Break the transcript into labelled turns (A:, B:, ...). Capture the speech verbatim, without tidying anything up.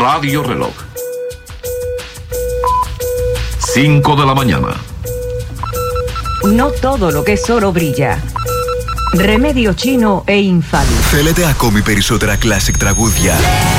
A: Radio Reloj. cinco de la mañana.
B: No todo lo que es oro brilla. Ρεμέδιο Chino e Infali.
C: Θέλετε ακόμη περισσότερα classic τραγούδια?